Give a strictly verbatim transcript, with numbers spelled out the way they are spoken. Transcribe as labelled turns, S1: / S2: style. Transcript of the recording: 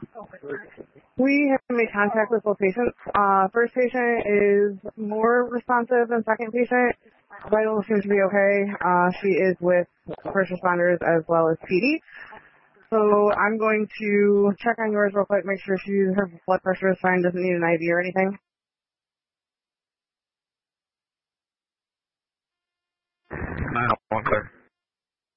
S1: We have made contact with both patients. Uh, first patient is more responsive than second patient. Vital seems to be okay. Uh, she is with first responders as well as P D. So I'm going to check on yours real quick, make sure she, her blood pressure is fine, doesn't need an I V or anything.
S2: nine one one, clear.